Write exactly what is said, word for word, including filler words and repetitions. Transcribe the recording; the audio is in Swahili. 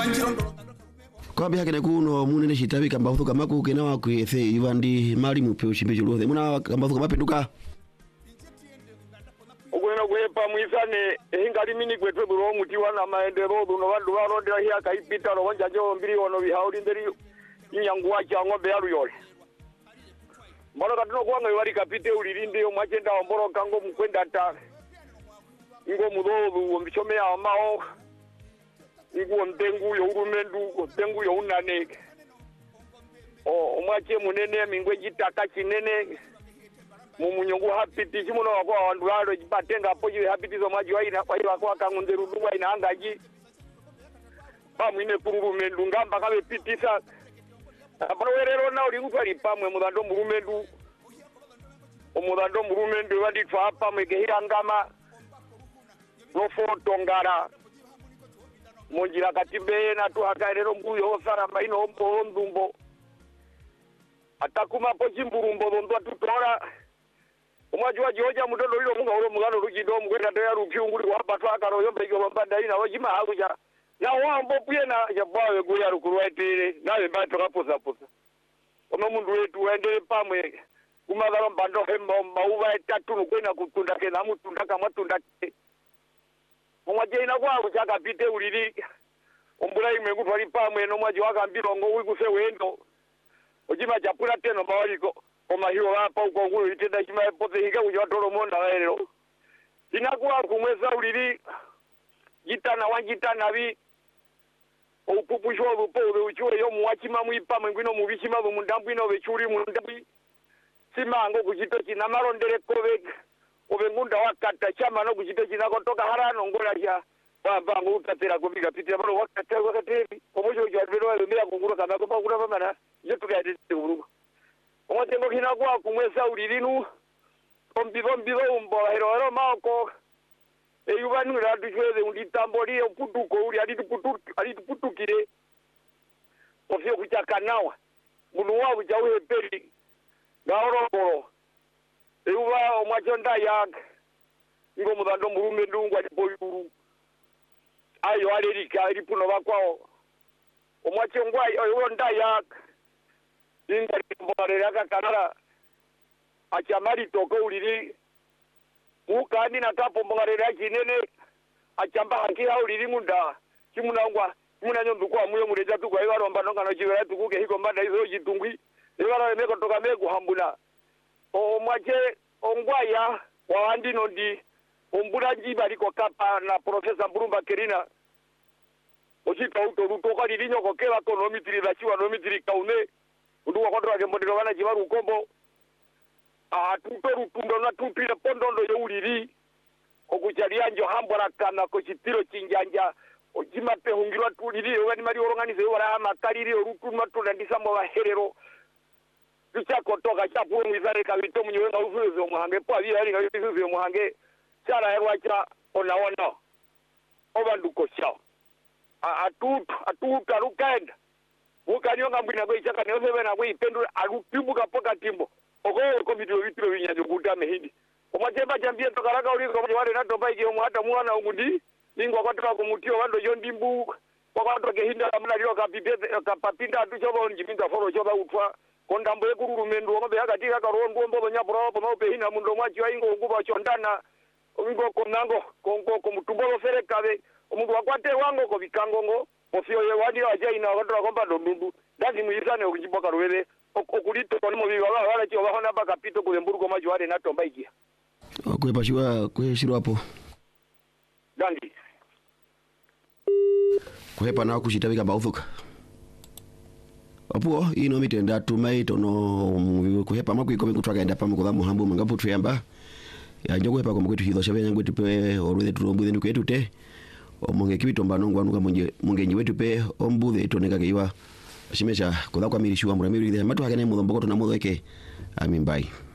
kwa bia kene kuno munene shitabi kamba uthuka maku kena waku ethe ivandi mali mupe ushimbe julothe muna kamba uthuka mapenduka ogwena gwepa mwisane hingali mini gwetwe buro muti wana maendeleo duno bandu barodera hiya kaipita ro wanja jo mbiri ono bihauri nderi inyanguwa cha ngombe yaru yole mbona katino kwanga yari kapite ulirinde yo mwachenda omboro kango mkwenda ta ngo mudodu ombichome ya mao ngo mtengu yo urumendu mtengu yo unane o omwache munene mingwe jitaka chinene mumunyongu hapiti chimuno wako wandu walo jipatenga poji hapiti zo mwaji waina kwa hiyo wako akangunderu duwa ina angaji pamwine kururumendu ngamba kabe pitisa apano werero na uri ngutwali pamwe mudando murumendu omudando murumendu wadi twa pamwe gehira ngama no foto ngara monjira katibe na tu hakaerero mbuyo sara maino ombo ndumbo atakuma poji mburumbo ndo tutora omwajwa joja mudondo lilo munga uro mugano rujido mugwenda ndoya rukyunguri wapatwa akaro yombe yo bamba ina wajima hakuja na wambo piyena yabawe guya rukurwaitire nawe bato kapoza poza ono mundu wetu wendele pamwe kumagalo mbando hemba mauva etatu nukwena kutunda ke namutunda kama tunda ke omwaje ina kwa kuchaka pite ulili ombula ime kutwali pamwe no mwaje wakambiro ngo wikuse wendo ojima chapula teno bawaliko koma hiyo hapa uko ngulu itenda chima pote hika kujatoro monda waero inakuwa kumweza ulili jitana wanjitana bi opupushwa bupo uchuwe yo muwachima mwipa mwingino mubishima bumundambu ino bechuri mundambi simango kujito china marondere kobe obengunda wakata chama no kujito china kotoka harano ngola ya bamba ngutatera kubiga pitira baro wakata wakati omujo jadero albea kungura kana ko bakura bamana yetu ga dite urugo omotengo kina kwa kumwesa ulilinu ombibo mbibo umbo hero hero mako eyubanu radujweze unditamboli oputuko uli ali tuputu ali tuputukire ofio kuchakanawa munu wabu jawe peli gaororo eyuba omwachonda yak ngo mudando murume ndungwa boyuru ayo alirika ilipuno bakwao omwachongwa ayo nda yak inga mborera kakanara achamari toko uliri ukandi na kapo mborera kinene achamba hakia uliri munda kimunangwa munanyo kwa muyo mureja tukwa ibaromba nongano jibera tukuke hiko mbanda izo jitungwi ibara emeko toka megu hambuna o mwache ongwaya wandi nondi ombura jibari ko kapa na professor Burumba Kerina osita auto rutoka lirinyo ko kela konomitri la chiwa nomitri kaune nduwa kodra ke mbodero bana jibaru kombo a tutoru tundo na tutire pondondo yo uliri okujalia njo hambora kana ko chitiro chinjanja ojima pe hungirwa tuliri wani mari oronganize wala makaliri orutu matunda ndisambo baherero bicha kotoka chapu mwizare kabito munyewenga ufuzo muhange po abi ari kabito muhange chara yarwa cha ona ona obanduko chao atutu atutu arukenda ukanyonga mbina kwe chaka neose bena kwe ipendura arutibuka poka timbo oko ko bitiro bitiro binyaje kuta mehindi omachemba chambie tokaraka uri ko wale na tomba iki omwata mwana ngundi ningo kwatoka kumutio wando yondimbu kwakwato kehinda amna lyo kapipe kapapinda atuchoba njipinda foro choba utwa kondambo ekururumendo ngobe akatika karondo mbobo nyapro bono behina mundo mwachi waingo nguba chondana ngo konango kongo komutumbolo ferekabe omundu wakwate wango ko bikangongo ofio ye wadi aja ina wadra komba ndundu ndazi muisane okujiboka ruwele okulito ko mo biba wala chi obahona bakapito ku emburuko maji wale na tomba ikia okwepashiwa kweshiro hapo dandi kwepa na kuchitabika bauthuka opuo ino mitenda tumaito no kuhepa makwiko mikutwakaenda pamwe kutha muhambu mangapu tuyamba yanjo kuhepa kwa mkwetu hitho shabenya ngwetu pe orwethe turombu thenu kwetu te omonge kibitomba nongwa nuka munge mungenyi wetu pe ombuthe toneka keiwa shimesha kutha kwa mirishuwa muramiri ithe matu hakene muthombokoto na mutheke amimbai.